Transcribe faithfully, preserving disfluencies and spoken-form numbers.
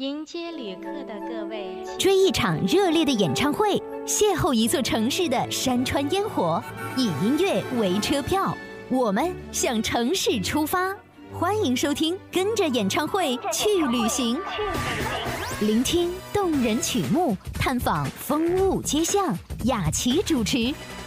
迎接旅客的各位， 追一场热烈的演唱会，邂逅一座城市的山川烟火，以音乐为车票，我们向城市出发。欢迎收听《跟着演唱会去旅行》，聆听动人曲目，探访风物街巷。雅琪主持，